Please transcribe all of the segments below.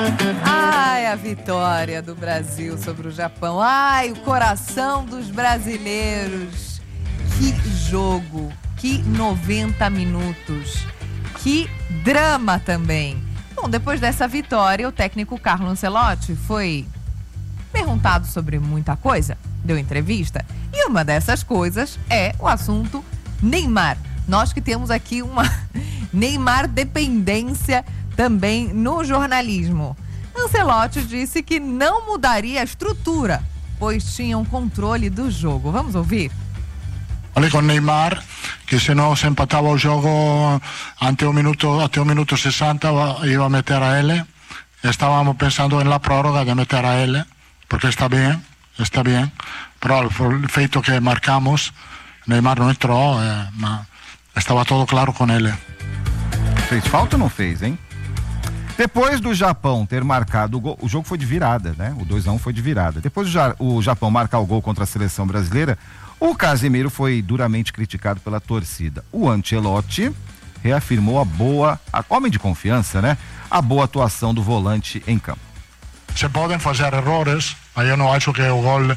Ai, a vitória do Brasil sobre o Japão. Ai, o coração dos brasileiros. Que jogo, que 90 minutos, que drama também. Bom, depois dessa vitória, o técnico Carlo Ancelotti foi perguntado sobre muita coisa, deu entrevista, e uma dessas coisas é o assunto Neymar. Nós que temos aqui uma Neymar dependência também no jornalismo. Ancelotti disse que não mudaria a estrutura, pois tinham controle do jogo. Vamos ouvir? Falei com Neymar que se não se empatava o jogo até o minuto 60 ia meter a ele. Estávamos pensando na prórroga de meter a ele, porque está bem, pero o feito que marcamos, Neymar não entrou, mas estava tudo claro com ele. Fez falta ou não fez, hein? Depois do Japão ter marcado o gol, o jogo foi de virada, né? O 2-1 foi de virada. Depois o Japão marcar o gol contra a seleção brasileira, o Casemiro foi duramente criticado pela torcida. O Ancelotti reafirmou homem de confiança, né? A boa atuação do volante em campo. Se podem fazer erros, mas eu não acho que o gol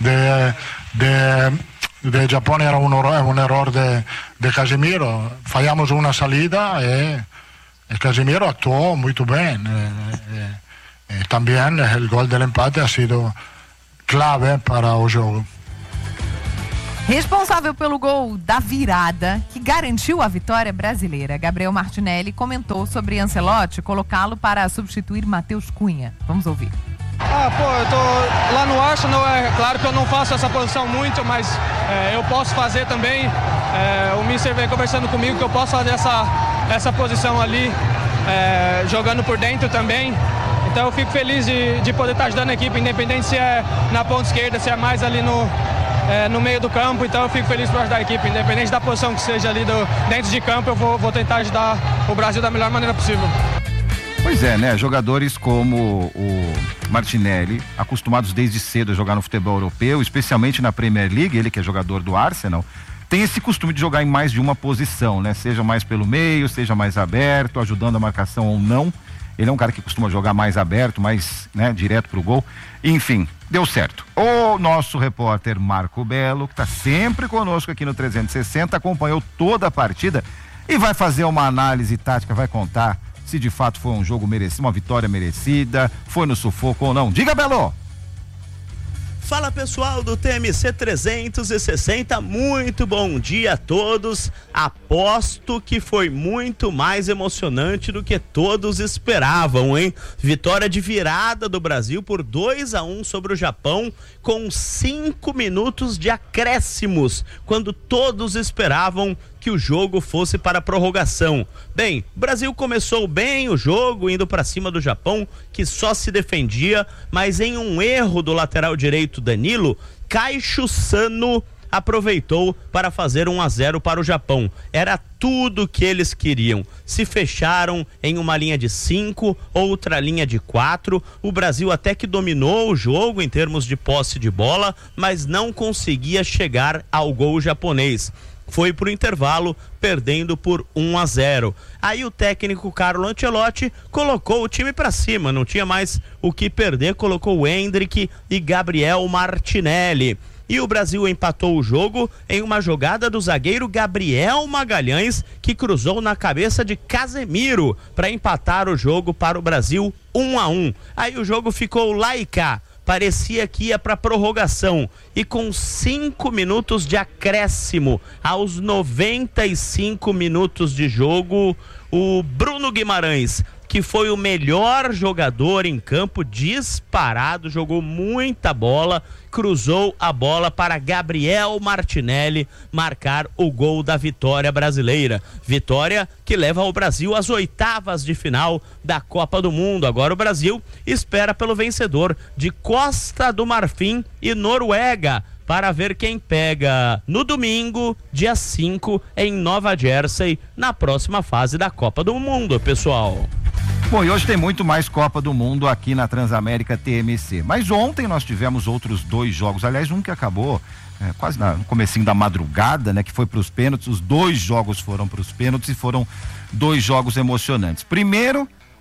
de Japão era um erro de Casemiro. Falhamos uma saída e Casemiro actuou muito bem. Também o gol do empate ha sido clave para o jogo. Responsável pelo gol da virada, que garantiu a vitória brasileira, Gabriel Martinelli comentou sobre Ancelotti colocá-lo para substituir Matheus Cunha. Vamos ouvir. Eu tô lá no Arsenal, é claro que eu não faço essa posição muito, mas eu posso fazer também. O Mister vem conversando comigo que eu posso fazer essa posição ali, jogando por dentro também. Então eu fico feliz de poder estar ajudando a equipe, independente se é na ponta esquerda, se é mais ali no meio do campo. Então eu fico feliz por ajudar a equipe, independente da posição que seja ali dentro de campo, eu vou tentar ajudar o Brasil da melhor maneira possível. Pois é, né? Jogadores como o Martinelli, acostumados desde cedo a jogar no futebol europeu, especialmente na Premier League, ele que é jogador do Arsenal, tem esse costume de jogar em mais de uma posição, né? Seja mais pelo meio, seja mais aberto, ajudando a marcação ou não. Ele é um cara que costuma jogar mais aberto, mais, né, direto pro gol. Enfim, deu certo. O nosso repórter Marco Belo, que está sempre conosco aqui no 360, acompanhou toda a partida e vai fazer uma análise tática, vai contar se de fato foi um jogo merecido, uma vitória merecida, foi no sufoco ou não. Diga, Belo! Fala pessoal do TMC 360, muito bom dia a todos. Aposto que foi muito mais emocionante do que todos esperavam, hein? Vitória de virada do Brasil por 2-1 sobre o Japão, com 5 minutos de acréscimos, quando todos esperavam que o jogo fosse para a prorrogação. Bem, o Brasil começou bem o jogo, indo para cima do Japão, que só se defendia, mas em um erro do lateral direito Danilo, Caixo Sano aproveitou para fazer 1-0 para o Japão. Era tudo que eles queriam. Se fecharam em uma linha de 5, outra linha de 4. O Brasil até que dominou o jogo em termos de posse de bola, mas não conseguia chegar ao gol japonês. Foi pro intervalo, perdendo por 1-0. Aí o técnico Carlo Ancelotti colocou o time para cima, não tinha mais o que perder, colocou o Endrick e Gabriel Martinelli. E o Brasil empatou o jogo em uma jogada do zagueiro Gabriel Magalhães, que cruzou na cabeça de Casemiro para empatar o jogo para o Brasil 1-1. Aí o jogo ficou lá e cá. Parecia que ia para prorrogação e com 5 minutos de acréscimo, aos 95 minutos de jogo, o Bruno Guimarães, que foi o melhor jogador em campo, disparado, jogou muita bola, cruzou a bola para Gabriel Martinelli marcar o gol da vitória brasileira. Vitória que leva o Brasil às oitavas de final da Copa do Mundo. Agora o Brasil espera pelo vencedor de Costa do Marfim e Noruega, para ver quem pega no domingo, dia 5, em Nova Jersey, na próxima fase da Copa do Mundo, pessoal. Bom, e hoje tem muito mais Copa do Mundo aqui na Transamérica TMC. Mas ontem nós tivemos outros 2 jogos, aliás, um que acabou quase no comecinho da madrugada, né? Que foi para os pênaltis. Os 2 jogos foram para os pênaltis e foram 2 jogos emocionantes. Primeiro,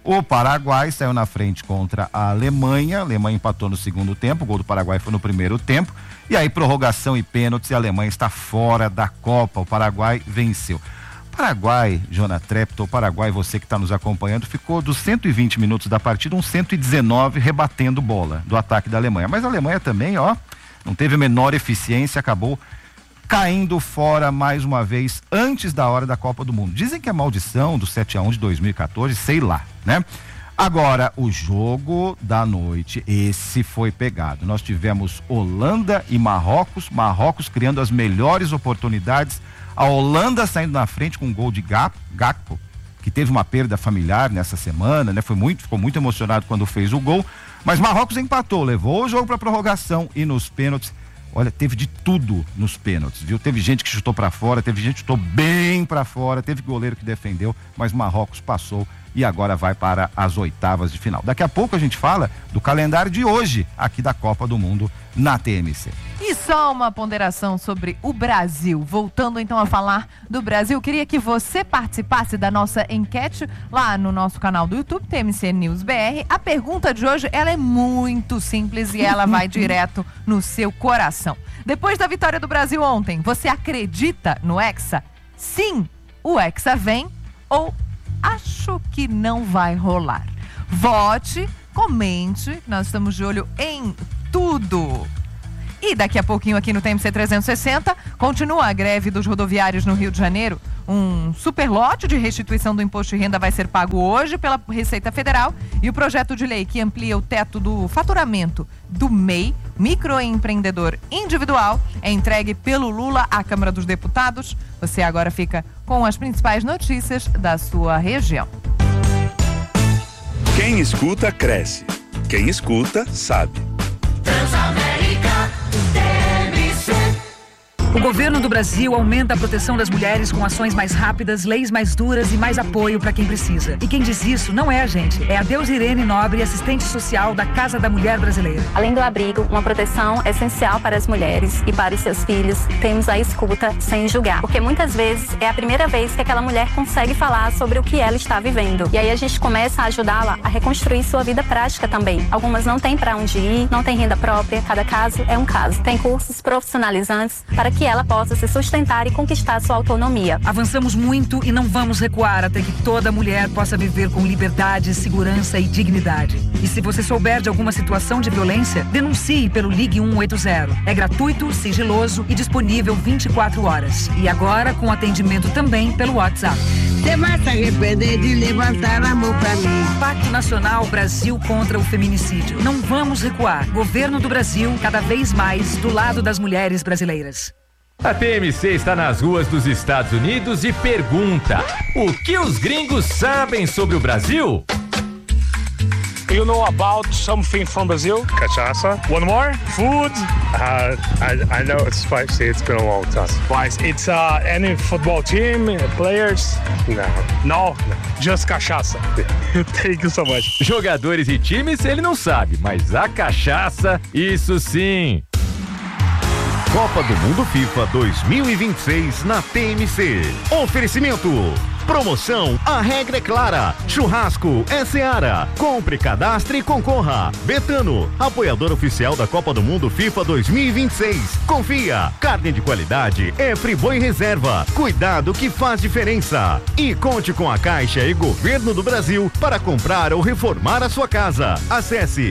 O Paraguai saiu na frente contra a Alemanha empatou no segundo tempo, o gol do Paraguai foi no primeiro tempo, e aí prorrogação e pênaltis, e a Alemanha está fora da Copa, o Paraguai venceu. Paraguai, Jona Trepto, o Paraguai, você que está nos acompanhando, ficou dos 120 minutos da partida, uns 119 rebatendo bola do ataque da Alemanha, mas a Alemanha também, não teve a menor eficiência, acabou caindo fora mais uma vez antes da hora da Copa do Mundo. Dizem que é maldição do 7-1 de 2014, sei lá, né? Agora, o jogo da noite, esse foi pegado. Nós tivemos Holanda e Marrocos criando as melhores oportunidades, a Holanda saindo na frente com um gol de Gakpo, que teve uma perda familiar nessa semana, né? Ficou muito emocionado quando fez o gol, mas Marrocos empatou, levou o jogo para prorrogação e nos pênaltis. Olha, teve de tudo nos pênaltis, viu? Teve gente que chutou para fora, teve gente que chutou bem para fora, teve goleiro que defendeu, mas Marrocos passou e agora vai para as oitavas de final. Daqui a pouco a gente fala do calendário de hoje aqui da Copa do Mundo na TMC. E só uma ponderação sobre o Brasil. Voltando então a falar do Brasil, queria que você participasse da nossa enquete lá no nosso canal do YouTube, TMC News BR. A pergunta de hoje, ela é muito simples e ela vai direto no seu coração. Depois da vitória do Brasil ontem, você acredita no Hexa? Sim, o Hexa vem ou acho que não vai rolar? Vote, comente, nós estamos de olho em tudo. E daqui a pouquinho aqui no TMC 360, continua a greve dos rodoviários no Rio de Janeiro. Um superlote de restituição do imposto de renda vai ser pago hoje pela Receita Federal e o projeto de lei que amplia o teto do faturamento do MEI, microempreendedor individual, é entregue pelo Lula à Câmara dos Deputados. Você agora fica com as principais notícias da sua região. Quem escuta, cresce. Quem escuta, sabe. Transamérica, TMC. O governo do Brasil aumenta a proteção das mulheres com ações mais rápidas, leis mais duras e mais apoio para quem precisa. E quem diz isso não é a gente, é a Deusirene Nobre, assistente social da Casa da Mulher Brasileira. Além do abrigo, uma proteção essencial para as mulheres e para os seus filhos, temos a escuta sem julgar. Porque muitas vezes é a primeira vez que aquela mulher consegue falar sobre o que ela está vivendo. E aí a gente começa a ajudá-la a reconstruir sua vida prática também. Algumas não têm para onde ir, não têm renda própria, cada caso é um caso. Tem cursos profissionalizantes para que ela possa se sustentar e conquistar sua autonomia. Avançamos muito e não vamos recuar até que toda mulher possa viver com liberdade, segurança e dignidade. E se você souber de alguma situação de violência, denuncie pelo Ligue 180. É gratuito, sigiloso e disponível 24 horas. E agora com atendimento também pelo WhatsApp. Você vai se arrepender de levantar a mão pra mim. Pacto Nacional Brasil contra o Feminicídio. Não vamos recuar. Governo do Brasil, cada vez mais do lado das mulheres brasileiras. A TMC está nas ruas dos Estados Unidos e pergunta: o que os gringos sabem sobre o Brasil? You know about something from Brazil? Cachaça. One more? Food? I know it's spicy. It's been a long time. Spice. It's any football team, players? No. Just cachaça. Thank you so much. Jogadores e times ele não sabe, mas a cachaça, isso sim. Copa do Mundo FIFA 2026 na TMC. Oferecimento. Promoção, a regra é clara. Churrasco é Seara. Compre, cadastre e concorra. Betano, apoiador oficial da Copa do Mundo FIFA 2026. Confia, carne de qualidade é Friboi Reserva. Cuidado que faz diferença. E conte com a Caixa e Governo do Brasil para comprar ou reformar a sua casa. Acesse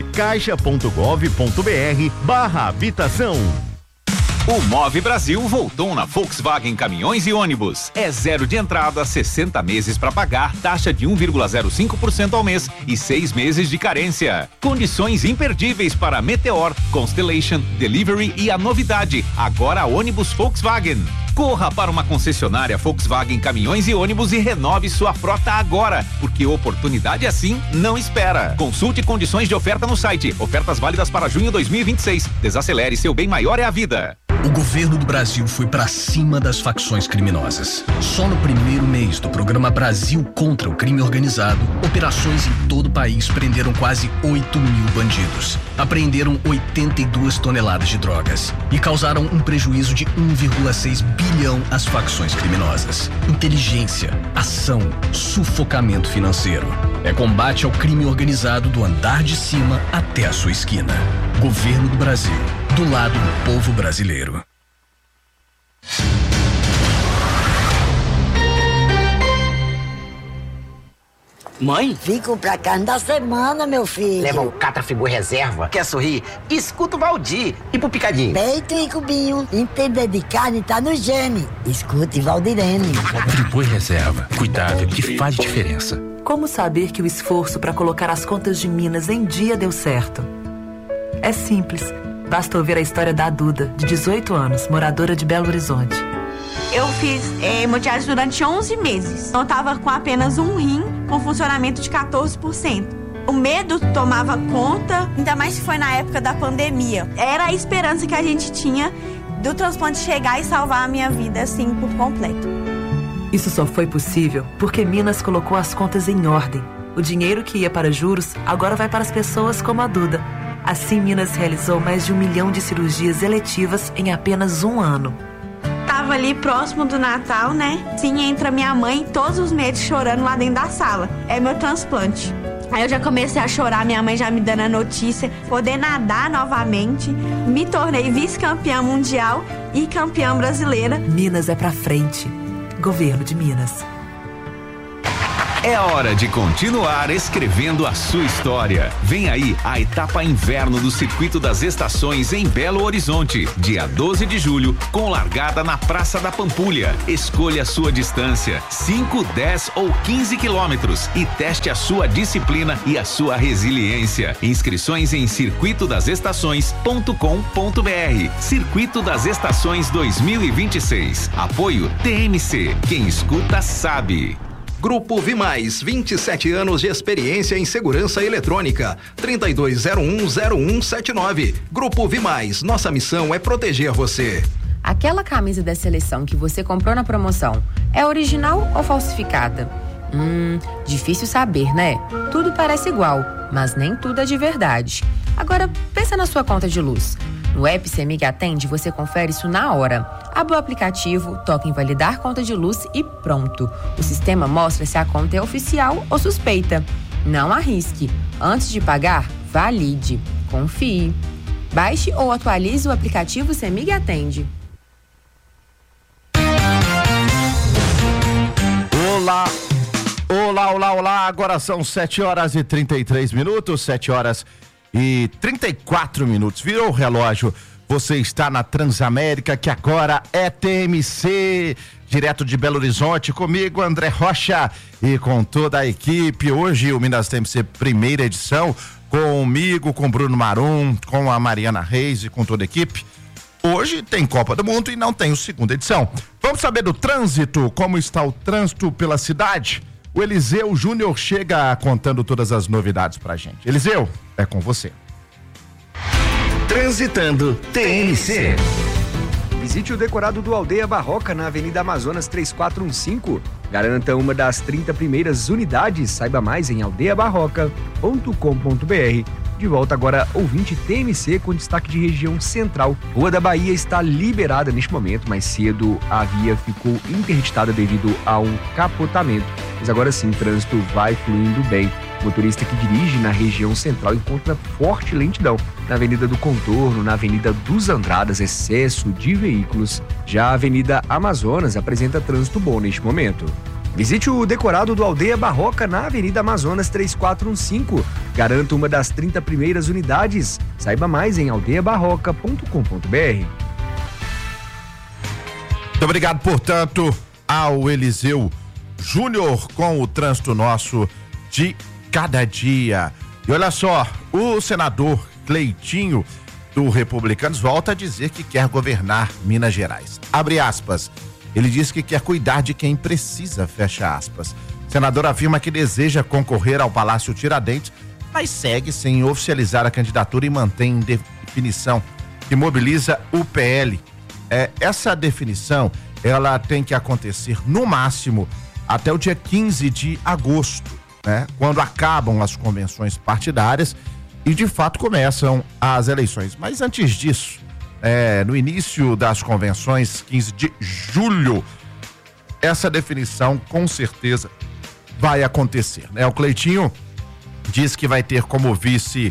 caixa.gov.br/habitação. O Move Brasil voltou na Volkswagen Caminhões e Ônibus. É 0 de entrada, 60 meses para pagar, taxa de 1,05% ao mês e 6 meses de carência. Condições imperdíveis para Meteor, Constellation, Delivery e a novidade, agora ônibus Volkswagen. Corra para uma concessionária Volkswagen Caminhões e Ônibus e renove sua frota agora, porque oportunidade assim não espera. Consulte condições de oferta no site. Ofertas válidas para junho 2026. Desacelere, seu bem maior é a vida. O governo do Brasil foi para cima das facções criminosas. Só no primeiro mês do programa Brasil contra o Crime Organizado, operações em todo o país prenderam quase 8 mil bandidos. Apreenderam 82 toneladas de drogas e causaram um prejuízo de 1,6 bilhão às facções criminosas. Inteligência, ação, sufocamento financeiro. É combate ao crime organizado do andar de cima até a sua esquina. Governo do Brasil, do lado do povo brasileiro. Mãe? Fico pra carne da semana, meu filho. Leva o Catrafibur Reserva. Quer sorrir? Escuta o Valdir. E pro Picadinho? Peito e cubinho. Entender de carne tá no gene. Escute Valdirene. Catrafibur Reserva. Cuidado que faz diferença. Como saber que o esforço para colocar as contas de Minas em dia deu certo? É simples. Basta ouvir a história da Duda, de 18 anos, moradora de Belo Horizonte. Eu fiz hemodiálise durante 11 meses. Eu tava com apenas um rim, com funcionamento de 14%. O medo tomava conta, ainda mais se foi na época da pandemia. Era a esperança que a gente tinha do transplante chegar e salvar a minha vida, assim, por completo. Isso só foi possível porque Minas colocou as contas em ordem. O dinheiro que ia para juros agora vai para as pessoas como a Duda. Assim, Minas realizou mais de 1 milhão de cirurgias eletivas em apenas um ano. Tava ali próximo do Natal, né? Sim, entra minha mãe todos os meses chorando lá dentro da sala. É meu transplante. Aí eu já comecei a chorar, minha mãe já me dando a notícia, poder nadar novamente. Me tornei vice-campeã mundial e campeã brasileira. Minas é pra frente. Governo de Minas. É hora de continuar escrevendo a sua história. Vem aí a etapa inverno do Circuito das Estações em Belo Horizonte, dia 12 de julho, com largada na Praça da Pampulha. Escolha a sua distância, 5, 10 ou 15 quilômetros e teste a sua disciplina e a sua resiliência. Inscrições em circuitodasestações.com.br. Circuito das Estações 2026. Apoio TMC. Quem escuta sabe. Grupo Vimais, 27 anos de experiência em segurança eletrônica. 32010179. Grupo Vimais, nossa missão é proteger você. Aquela camisa da seleção que você comprou na promoção é original ou falsificada? Difícil saber, né? Tudo parece igual, mas nem tudo é de verdade. Agora, pensa na sua conta de luz. No app CEMIG Atende, você confere isso na hora. Abre o aplicativo, toca em validar conta de luz e pronto. O sistema mostra se a conta é oficial ou suspeita. Não arrisque. Antes de pagar, valide. Confie. Baixe ou atualize o aplicativo CEMIG Atende. Olá. Agora são 7h33, 7h34. Virou o relógio. Você está na Transamérica, que agora é TMC. Direto de Belo Horizonte, comigo, André Rocha, e com toda a equipe. Hoje o Minas TMC primeira edição, comigo, com Bruno Marum, com a Mariana Reis e com toda a equipe. Hoje tem Copa do Mundo e não tem o segunda edição. Vamos saber do trânsito, como está o trânsito pela cidade? O Eliseu Júnior chega contando todas as novidades pra gente. Eliseu, é com você. Transitando TMC. Visite o decorado do Aldeia Barroca na Avenida Amazonas 3415. Garanta uma das 30 primeiras unidades. Saiba mais em aldeiabarroca.com.br. De volta agora, ouvinte TMC com destaque de região central. Rua da Bahia está liberada neste momento. Mais cedo a via ficou interditada devido a um capotamento. Mas agora sim, o trânsito vai fluindo bem. O motorista que dirige na região central encontra forte lentidão. Na Avenida do Contorno, na Avenida dos Andradas, excesso de veículos. Já a Avenida Amazonas apresenta trânsito bom neste momento. Visite o decorado do Aldeia Barroca na Avenida Amazonas 3415. Garanta uma das 30 primeiras unidades. Saiba mais em aldeiabarroca.com.br. Muito obrigado, portanto, ao Eliseu Júnior com o trânsito nosso de cada dia. E olha só, o senador Cleitinho do Republicanos volta a dizer que quer governar Minas Gerais. Abre aspas. Ele diz que quer cuidar de quem precisa, fecha aspas. O senador afirma que deseja concorrer ao Palácio Tiradentes, mas segue sem oficializar a candidatura e mantém indefinição que mobiliza o PL. essa definição, ela tem que acontecer no máximo até o dia 15 de agosto, né? Quando acabam as convenções partidárias e de fato começam as eleições. Mas antes disso, no início das convenções, 15 de julho, essa definição com certeza vai acontecer, né? O Cleitinho diz que vai ter como vice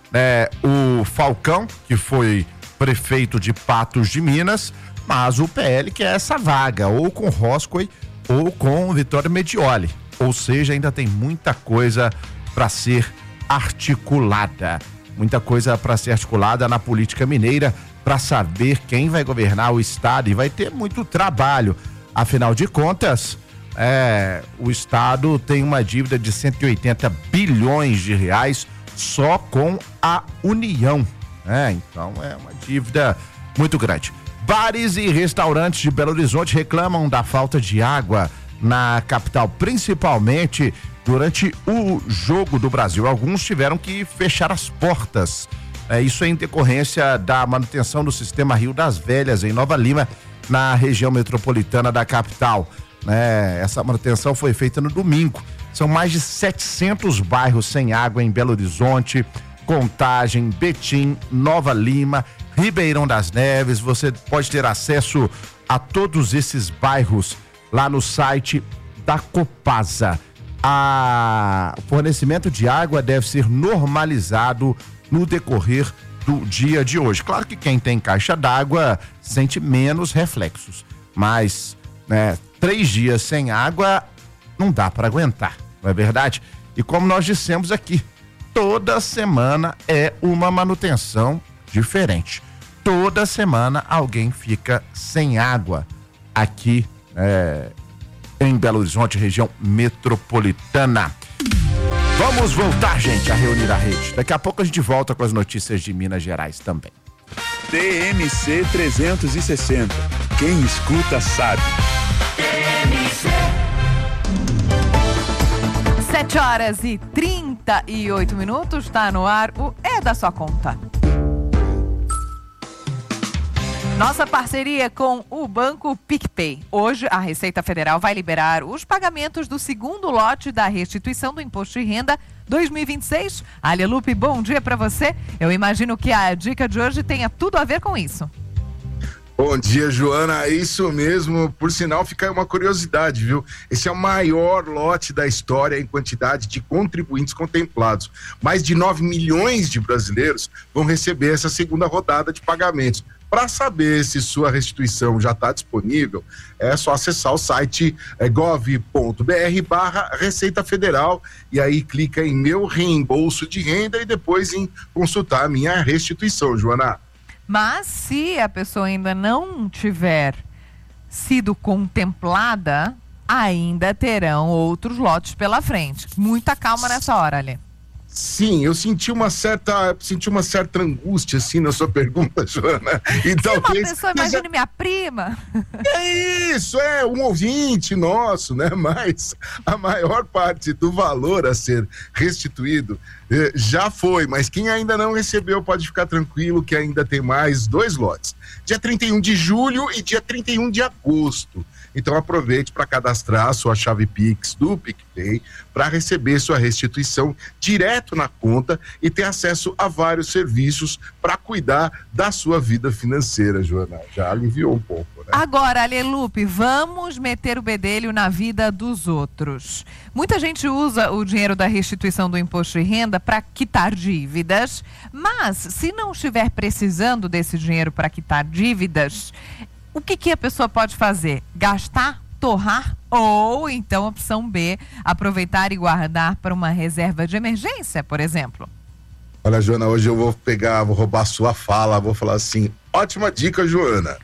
o Falcão, que foi prefeito de Patos de Minas, mas o PL quer essa vaga, ou com Roscoe ou com Vitório Medioli. Ou seja, ainda tem muita coisa para ser articulada. Muita coisa para ser articulada na política mineira para saber quem vai governar o estado, e vai ter muito trabalho. Afinal de contas, o estado tem uma dívida de 180 bilhões de reais só com a União. Então é uma dívida muito grande. Bares e restaurantes de Belo Horizonte reclamam da falta de água na capital, principalmente durante o Jogo do Brasil. Alguns tiveram que fechar as portas. Isso é em decorrência da manutenção do sistema Rio das Velhas, em Nova Lima, na região metropolitana da capital. Essa manutenção foi feita no domingo. São mais de 700 bairros sem água em Belo Horizonte, Contagem, Betim, Nova Lima, Ribeirão das Neves. Você pode ter acesso a todos esses bairros lá no site da Copasa. O fornecimento de água deve ser normalizado no decorrer do dia de hoje. Claro que quem tem caixa d'água sente menos reflexos, mas 3 dias sem água não dá para aguentar, não é verdade? E como nós dissemos aqui, toda semana é uma manutenção diferente. Toda semana alguém fica sem água aqui em Belo Horizonte, região metropolitana. Vamos voltar, gente, a reunir a rede. Daqui a pouco a gente volta com as notícias de Minas Gerais também. TMC 360. Quem escuta sabe. 7h38, está no ar o É da Sua Conta. Nossa parceria com o Banco PicPay. Hoje, a Receita Federal vai liberar os pagamentos do segundo lote da restituição do Imposto de Renda 2026. Alia Lupe, bom dia para você. Eu imagino que a dica de hoje tenha tudo a ver com isso. Bom dia, Joana. É isso mesmo. Por sinal, fica aí uma curiosidade, viu? Esse é o maior lote da história em quantidade de contribuintes contemplados. Mais de 9 milhões de brasileiros vão receber essa segunda rodada de pagamentos. Para saber se sua restituição já está disponível, é só acessar o site gov.br/Receita Federal e aí clica em Meu Reembolso de Renda e depois em consultar a minha restituição, Joana. Mas se a pessoa ainda não tiver sido contemplada, ainda terão outros lotes pela frente. Muita calma nessa hora, Alê. Sim, eu senti uma certa angústia, assim, na sua pergunta, Joana. E talvez... uma pessoa, imagine minha prima. É isso, um ouvinte nosso, né? Mas a maior parte do valor a ser restituído já foi, mas quem ainda não recebeu pode ficar tranquilo que ainda tem mais 2 lotes. Dia 31 de julho e dia 31 de agosto. Então aproveite para cadastrar a sua chave Pix do PicPay para receber sua restituição direto na conta e ter acesso a vários serviços para cuidar da sua vida financeira, Joana. Já aliviou um pouco, né? Agora, Alelupe, vamos meter o bedelho na vida dos outros. Muita gente usa o dinheiro da restituição do imposto de renda para quitar dívidas, mas se não estiver precisando desse dinheiro para quitar dívidas, o que a pessoa pode fazer? Gastar, torrar ou então, opção B, aproveitar e guardar para uma reserva de emergência, por exemplo? Olha, Joana, hoje eu vou roubar sua fala, vou falar assim, ótima dica, Joana.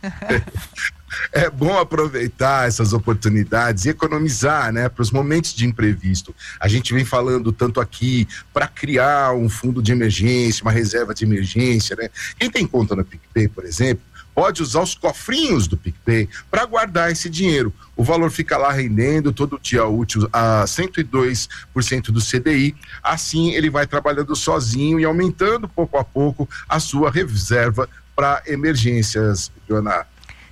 É bom aproveitar essas oportunidades e economizar, né, para os momentos de imprevisto. A gente vem falando tanto aqui para criar um fundo de emergência, uma reserva de emergência, né? Quem tem conta no PicPay, por exemplo, pode usar os cofrinhos do PicPay para guardar esse dinheiro. O valor fica lá rendendo todo dia útil a 102% do CDI. Assim, ele vai trabalhando sozinho e aumentando pouco a pouco a sua reserva para emergências, Joana.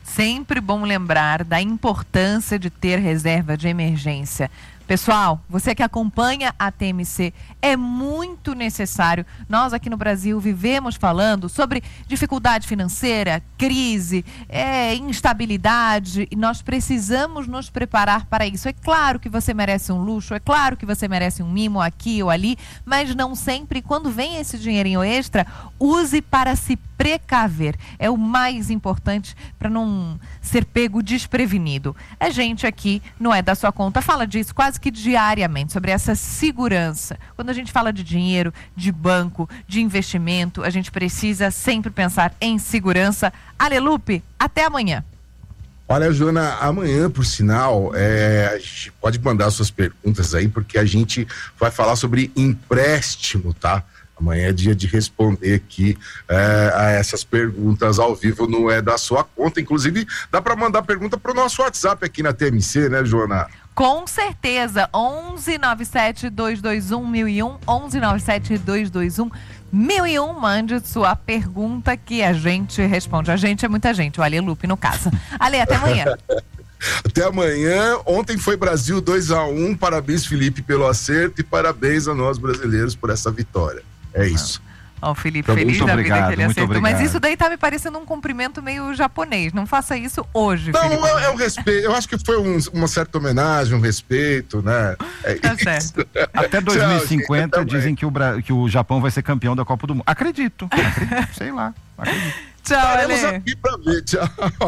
Sempre bom lembrar da importância de ter reserva de emergência. Pessoal, você que acompanha a TMC, é muito necessário. Nós aqui no Brasil vivemos falando sobre dificuldade financeira, crise, instabilidade, e nós precisamos nos preparar para isso. É claro que você merece um luxo, é claro que você merece um mimo aqui ou ali, mas não sempre. Quando vem esse dinheirinho extra, use para se precaver. É o mais importante para não ser pego desprevenido. A gente aqui, não é da sua conta, fala disso quase que diariamente, sobre essa segurança. Quando a gente fala de dinheiro, de banco, de investimento, a gente precisa sempre pensar em segurança. Alelupe, até amanhã. Olha, Joana, amanhã, por sinal, a gente pode mandar suas perguntas aí, porque a gente vai falar sobre empréstimo, tá? Amanhã é dia de responder aqui a essas perguntas ao vivo, não é da sua conta. Inclusive, dá para mandar pergunta pro nosso WhatsApp aqui na TMC, né, Joana? Com certeza, 1197-221-1001, 1197-221-1001, mande sua pergunta que a gente responde. A gente é muita gente, o Alelupe no caso. Ale, até amanhã. Até amanhã. Ontem foi Brasil 2-1, parabéns, Felipe, pelo acerto e parabéns a nós brasileiros por essa vitória. É isso. Ó, o Felipe feliz da vida que ele acertou. Mas isso daí tá me parecendo um cumprimento meio japonês. Não faça isso hoje, não, Felipe. É um respeito. Eu acho que foi uma certa homenagem, um respeito, né? Tá certo. Até 2050 dizem que o Japão vai ser campeão da Copa do Mundo. Acredito. Sei lá. Acredito. Tchau, estaremos Ale. aqui pra ver. Tchau.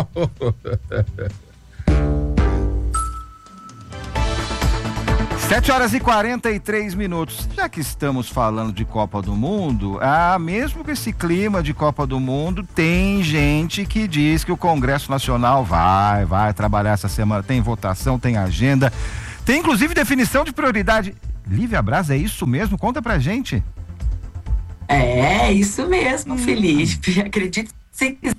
7h43. Já que estamos falando de Copa do Mundo, mesmo com esse clima de Copa do Mundo, tem gente que diz que o Congresso Nacional vai trabalhar essa semana. Tem votação, tem agenda, tem inclusive definição de prioridade. Lívia Braz, é isso mesmo? Conta pra gente. É isso mesmo, Felipe. Acredite se quiser.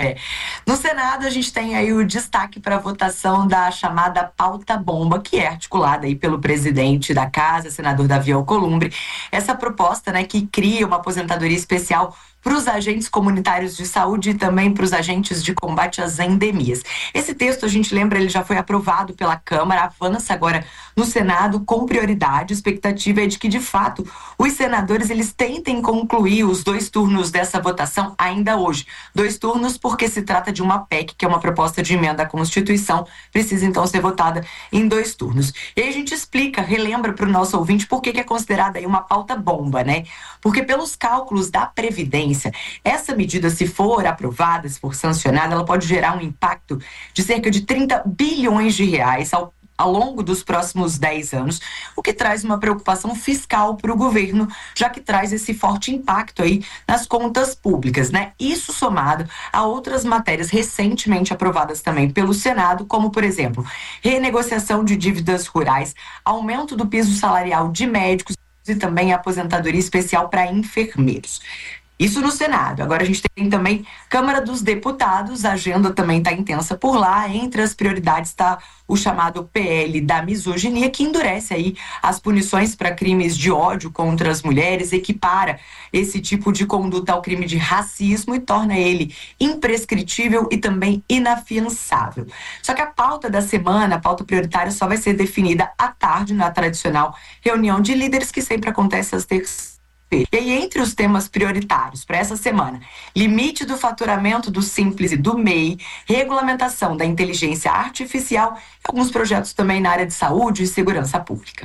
No Senado, a gente tem aí o destaque para a votação da chamada pauta bomba, que é articulada aí pelo presidente da Casa, senador Davi Alcolumbre. Essa proposta, né, que cria uma aposentadoria especial para os agentes comunitários de saúde e também para os agentes de combate às endemias. Esse texto, a gente lembra, ele já foi aprovado pela Câmara, avança agora no Senado com prioridade. A expectativa é de que, de fato, os senadores eles tentem concluir os 2 turnos dessa votação ainda hoje. 2 turnos porque se trata de uma PEC, que é uma proposta de emenda à Constituição, precisa então ser votada em 2 turnos. E aí a gente explica, relembra para o nosso ouvinte por que é considerada aí uma pauta bomba, né? Porque pelos cálculos da Previdência, essa medida, se for aprovada, se for sancionada, ela pode gerar um impacto de cerca de 30 bilhões de reais ao longo dos próximos 10 anos, o que traz uma preocupação fiscal para o governo, já que traz esse forte impacto aí nas contas públicas, né? Isso somado a outras matérias recentemente aprovadas também pelo Senado, como, por exemplo, renegociação de dívidas rurais, aumento do piso salarial de médicos e também aposentadoria especial para enfermeiros. Isso no Senado. Agora a gente tem também Câmara dos Deputados, a agenda também está intensa por lá. Entre as prioridades está o chamado PL da misoginia, que endurece aí as punições para crimes de ódio contra as mulheres, equipara esse tipo de conduta ao crime de racismo e torna ele imprescritível e também inafiançável. Só que a pauta da semana, a pauta prioritária, só vai ser definida à tarde na tradicional reunião de líderes que sempre acontece às terças. E aí, entre os temas prioritários para essa semana, limite do faturamento do Simples e do MEI, regulamentação da inteligência artificial e alguns projetos também na área de saúde e segurança pública.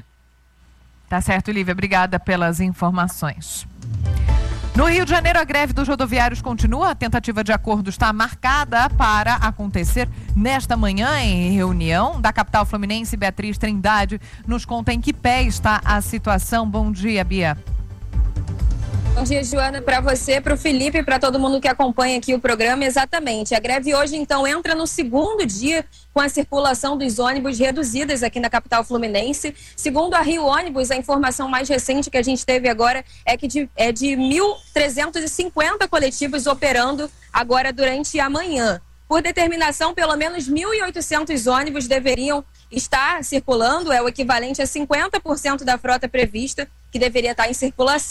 Tá certo, Lívia. Obrigada pelas informações. No Rio de Janeiro, a greve dos rodoviários continua. A tentativa de acordo está marcada para acontecer nesta manhã em reunião da capital fluminense. Beatriz Trindade nos conta em que pé está a situação. Bom dia, Bia. Bom dia, Joana, para você, para o Felipe e para todo mundo que acompanha aqui o programa. Exatamente. A greve hoje, então, entra no 2º dia com a circulação dos ônibus reduzidas aqui na capital fluminense. Segundo a Rio Ônibus, a informação mais recente que a gente teve agora é que é de 1.350 coletivos operando agora durante a manhã. Por determinação, pelo menos 1.800 ônibus deveriam estar circulando, é o equivalente a 50% da frota prevista que deveria estar em circulação.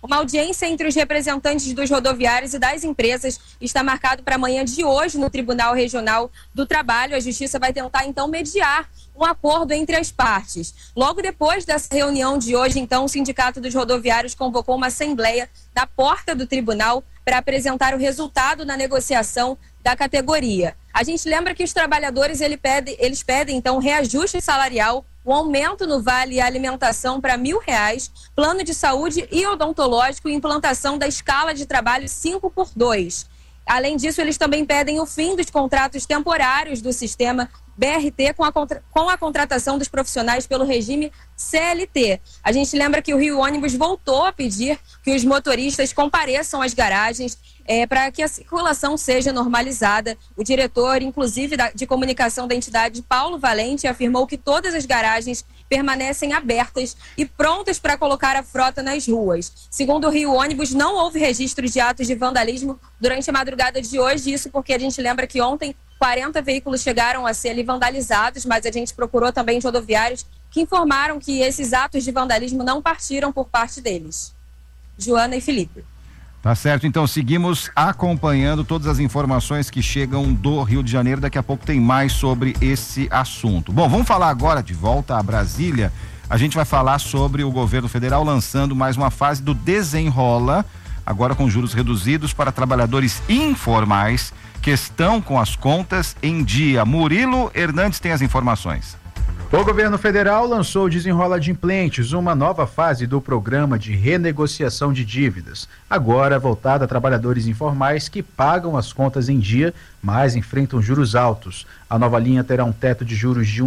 Uma audiência entre os representantes dos rodoviários e das empresas está marcado para amanhã de hoje no Tribunal Regional do Trabalho. A Justiça vai tentar, então, mediar um acordo entre as partes. Logo depois dessa reunião de hoje, então, o Sindicato dos Rodoviários convocou uma assembleia na porta do tribunal para apresentar o resultado da negociação da categoria. A gente lembra que os trabalhadores eles pedem, então, reajuste salarial, o aumento no vale alimentação para R$1.000, plano de saúde e odontológico e implantação da escala de trabalho 5x2. Além disso, eles também pedem o fim dos contratos temporários do sistema BRT com a contratação dos profissionais pelo regime CLT. A gente lembra que o Rio Ônibus voltou a pedir que os motoristas compareçam às garagens para que a circulação seja normalizada. O diretor, inclusive, de comunicação da entidade, Paulo Valente, afirmou que todas as garagens permanecem abertas e prontas para colocar a frota nas ruas. Segundo o Rio Ônibus, não houve registro de atos de vandalismo durante a madrugada de hoje, isso porque a gente lembra que ontem 40 veículos chegaram a ser ali vandalizados, mas a gente procurou também os rodoviários que informaram que esses atos de vandalismo não partiram por parte deles. Joana e Felipe. Tá certo, então seguimos acompanhando todas as informações que chegam do Rio de Janeiro. Daqui a pouco tem mais sobre esse assunto. Bom, vamos falar agora, de volta a Brasília, a gente vai falar sobre o governo federal lançando mais uma fase do Desenrola, agora com juros reduzidos para trabalhadores informais que estão com as contas em dia. Murilo Hernandes tem as informações. O governo federal lançou o Desenrola Adimplentes, uma nova fase do programa de renegociação de dívidas, agora voltada a trabalhadores informais que pagam as contas em dia, mas enfrentam juros altos. A nova linha terá um teto de juros de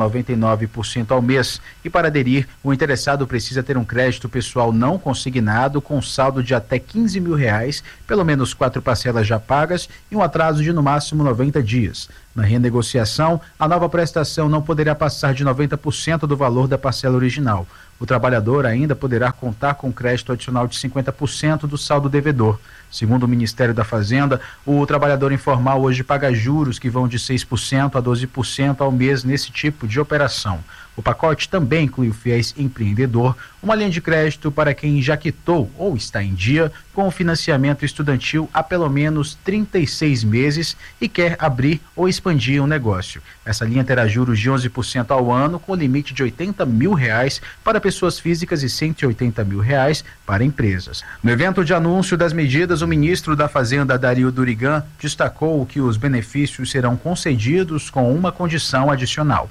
1,99% ao mês e, para aderir, o interessado precisa ter um crédito pessoal não consignado com saldo de até R$15.000, pelo menos 4 parcelas já pagas e um atraso de no máximo 90 dias. Na renegociação, a nova prestação não poderá passar de 90% do valor da parcela original. O trabalhador ainda poderá contar com crédito adicional de 50% do saldo devedor. Segundo o Ministério da Fazenda, o trabalhador informal hoje paga juros que vão de 6% a 12% ao mês nesse tipo de operação. O pacote também inclui o FIES Empreendedor, uma linha de crédito para quem já quitou ou está em dia com o financiamento estudantil há pelo menos 36 meses e quer abrir ou expandir um negócio. Essa linha terá juros de 11% ao ano, com limite de R$80.000 para pessoas físicas e R$180.000 para empresas. No evento de anúncio das medidas, o ministro da Fazenda, Dario Durigan, destacou que os benefícios serão concedidos com uma condição adicional.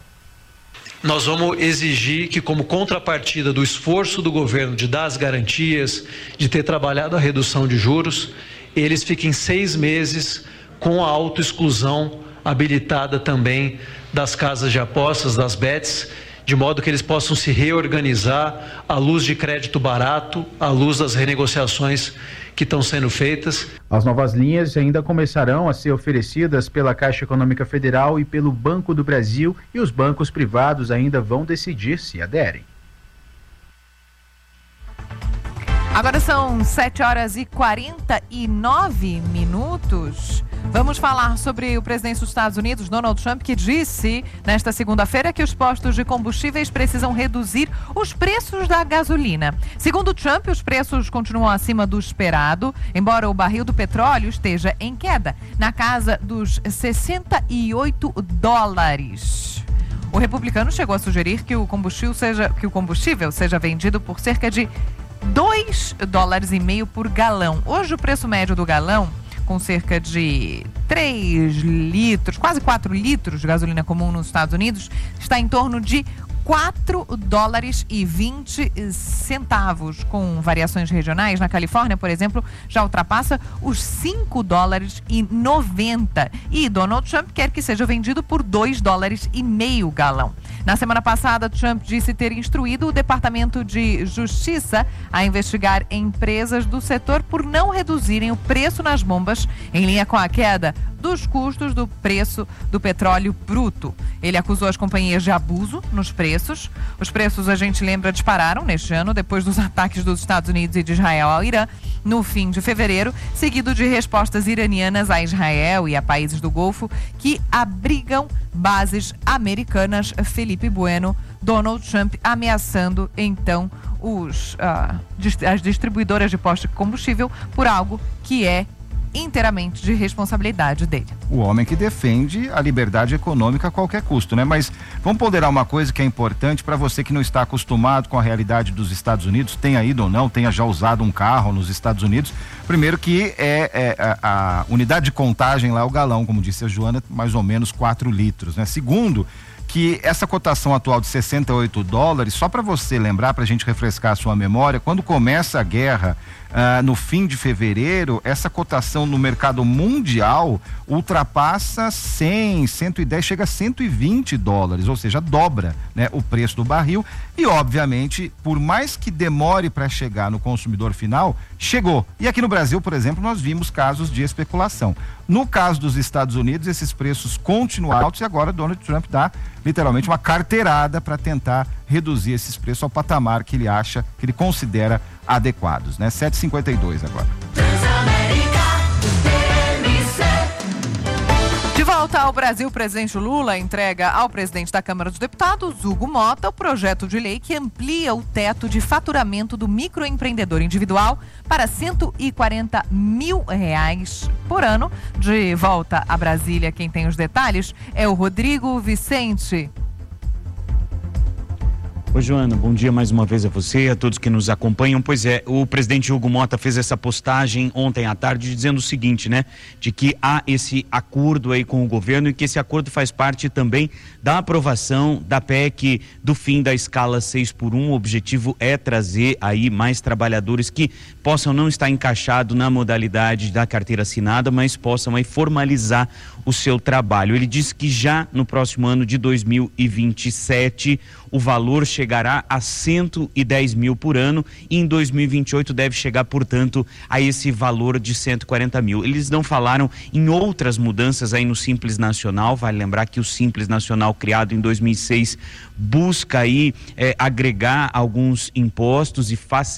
Nós vamos exigir que, como contrapartida do esforço do governo de dar as garantias, de ter trabalhado a redução de juros, eles fiquem 6 meses com a autoexclusão habilitada também das casas de apostas, das bets, de modo que eles possam se reorganizar à luz de crédito barato, à luz das renegociações que estão sendo feitas. As novas linhas ainda começarão a ser oferecidas pela Caixa Econômica Federal e pelo Banco do Brasil, e os bancos privados ainda vão decidir se aderem. Agora são 7h49. Vamos falar sobre o presidente dos Estados Unidos, Donald Trump, que disse nesta segunda-feira que os postos de combustíveis precisam reduzir os preços da gasolina. Segundo Trump, os preços continuam acima do esperado, embora o barril do petróleo esteja em queda, na casa dos $68. O republicano chegou a sugerir que o combustível seja vendido por cerca de $2,5 por galão. Hoje o preço médio do galão, com cerca de 3 litros, quase 4 litros de gasolina comum nos Estados Unidos, está em torno de $4,20, com variações regionais. Na Califórnia, por exemplo, já ultrapassa os $5,90. E Donald Trump quer que seja vendido por $2,5 galão. Na semana passada, Trump disse ter instruído o Departamento de Justiça a investigar empresas do setor por não reduzirem o preço nas bombas, em linha com a queda dos custos do preço do petróleo bruto. Ele acusou as companhias de abuso nos preços. Os preços, a gente lembra, dispararam neste ano depois dos ataques dos Estados Unidos e de Israel ao Irã no fim de fevereiro, seguido de respostas iranianas a Israel e a países do Golfo que abrigam bases americanas. Felipe Bueno, Donald Trump ameaçando então as distribuidoras de postos de combustível por algo que é inteiramente de responsabilidade dele. O homem que defende a liberdade econômica a qualquer custo, né? Mas vamos ponderar uma coisa que é importante para você que não está acostumado com a realidade dos Estados Unidos, tenha ido ou não, tenha já usado um carro nos Estados Unidos. Primeiro que a unidade de contagem lá é o galão, como disse a Joana, mais ou menos 4 litros, né? Segundo, que essa cotação atual de $68, só para você lembrar, para a gente refrescar a sua memória, quando começa a guerra, no fim de fevereiro, essa cotação no mercado mundial ultrapassa 100, 110, chega a $120, ou seja, dobra, né, o preço do barril. E obviamente, por mais que demore para chegar no consumidor final, chegou. E aqui no Brasil, por exemplo, nós vimos casos de especulação. No caso dos Estados Unidos, esses preços continuam altos e agora Donald Trump dá literalmente uma carteirada para tentar reduzir esses preços ao patamar que ele acha, que ele considera adequados, né? 7h52 agora. De volta ao Brasil, o presidente Lula entrega ao presidente da Câmara dos Deputados, Hugo Mota, o projeto de lei que amplia o teto de faturamento do microempreendedor individual para R$140 mil por ano. De volta a Brasília, quem tem os detalhes é o Rodrigo Vicente. Oi, Joana, bom dia mais uma vez a você e a todos que nos acompanham. Pois é, o presidente Hugo Mota fez essa postagem ontem à tarde dizendo o seguinte, né? De que há esse acordo aí com o governo e que esse acordo faz parte também da aprovação da PEC do fim da escala 6x1. O objetivo é trazer aí mais trabalhadores que possam não estar encaixados na modalidade da carteira assinada, mas possam aí formalizar o seu trabalho. Ele disse que já no próximo ano de 2027 o valor chegará a 110 mil por ano e em 2028 deve chegar, portanto, a esse valor de 140 mil. Eles não falaram em outras mudanças aí no Simples Nacional. Vale lembrar que o Simples Nacional, criado em 2006, busca aí agregar alguns impostos e facilitar